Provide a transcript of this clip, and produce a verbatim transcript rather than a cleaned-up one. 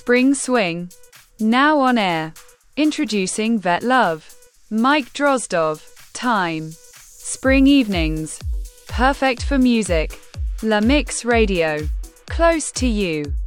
Spring Swing. Now on air. Introducing Vet Love. Mike Drozdov. Time. Spring evenings. Perfect for music. La Mix Radio. Close to you.